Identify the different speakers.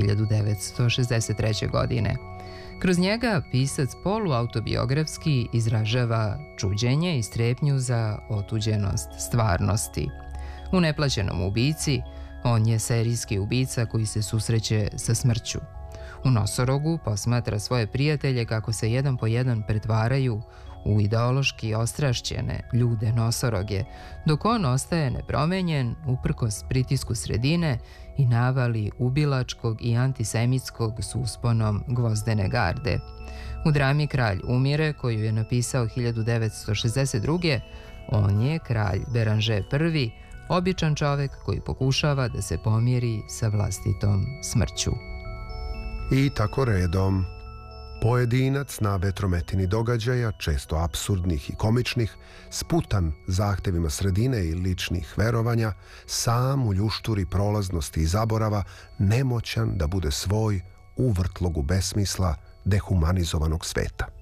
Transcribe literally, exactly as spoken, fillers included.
Speaker 1: hiljadu devetsto šezdeset treće. godine. Kroz njega pisac poluautobiografski izražava čuđenje i strepnju za otuđenost stvarnosti. U Neplaćenom ubici on je serijski ubica koji se susreće sa smrću. U Nosorogu posmatra svoje prijatelje kako se jedan po jedan pretvaraju u ideološki ostrašćene ljude nosoroge, dok on ostaje nepromenjen uprkos pritisku sredine i navali ubilačkog i antisemitskog s usponom Gvozdene garde. U drami Kralj umire, koju je napisao hiljadu devetsto šezdeset druge. on je kralj Beranže prvi, običan čovek koji pokušava da se pomiri sa vlastitom smrću.
Speaker 2: I tako redom. Pojedinac na vetrometini događaja, često apsurdnih i komičnih, sputan zahtevima sredine i ličnih verovanja, sam u ljušturi prolaznosti i zaborava, nemoćan da bude svoj u vrtlogu besmisla dehumanizovanog sveta.